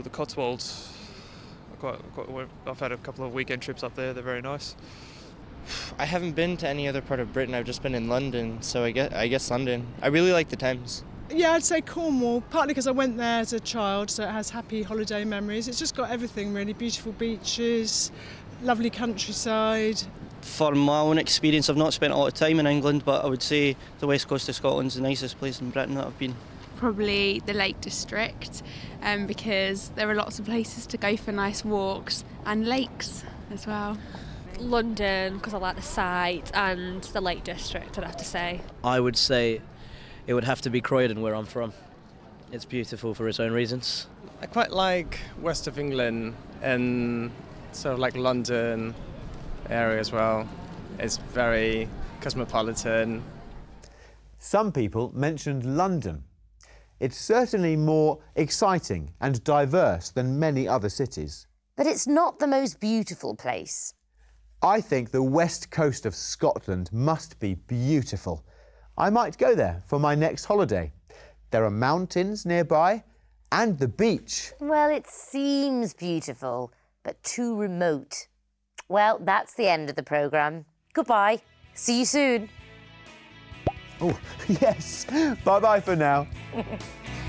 the Cotswolds. I've had a couple of weekend trips up there. They're very nice. I haven't been to any other part of Britain. I've just been in London, so I guess London. I really like the Thames. Yeah, I'd say Cornwall, partly because I went there as a child, so it has happy holiday memories. It's just got everything really, beautiful beaches, lovely countryside. From my own experience, I've not spent a lot of time in England, but I would say the west coast of Scotland's the nicest place in Britain that I've been. Probably the Lake District, because there are lots of places to go for nice walks and lakes as well. London, because I like the sight, and the Lake District, I'd have to say. I would say it would have to be Croydon, where I'm from. It's beautiful for its own reasons. I quite like west of England and sort of like London area as well. It's very cosmopolitan. Some people mentioned London. It's certainly more exciting and diverse than many other cities. But it's not the most beautiful place. I think the west coast of Scotland must be beautiful. I might go there for my next holiday. There are mountains nearby and the beach. Well, it seems beautiful, but too remote. Well, that's the end of the programme. Goodbye. See you soon. Oh, yes. Bye-bye for now.